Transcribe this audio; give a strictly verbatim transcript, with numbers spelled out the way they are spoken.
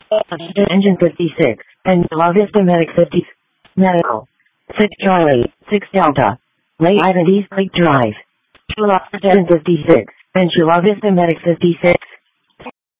Oxygen Engine fifty-six, and La Vista Medic fifty. Medical. six Charlie, six Delta. Late Ivan East Lake Drive. Oxygen fifty-six, and La Vista Medic fifty-six.